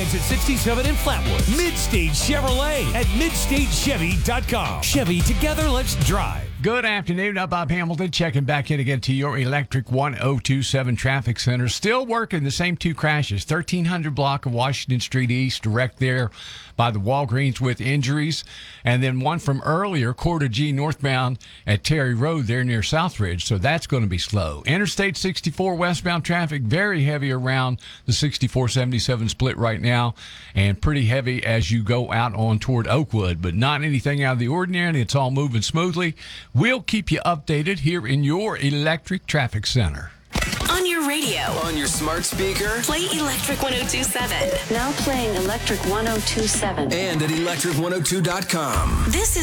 exit 67 in Flatwood. Midstate Chevrolet at midstatechevy.com. Chevy, together, let's drive. Good afternoon. I'm Bob Hamilton, checking back in again to your Electric 1027 Traffic Center. Still working the same two crashes. 1300 block of Washington Street East, direct there by the Walgreens with injuries. And then one from earlier, Quarter G northbound at Terry Road there near Southridge. So that's going to be slow. Interstate 64 westbound traffic, very heavy around the 64-77 split right now. And pretty heavy as you go out on toward Oakwood. But not anything out of the ordinary. It's all moving smoothly. We'll keep you updated here in your Electric Traffic Center. On your radio. On your smart speaker. Play Electric 1027. Now playing Electric 1027. And at electric102.com. This is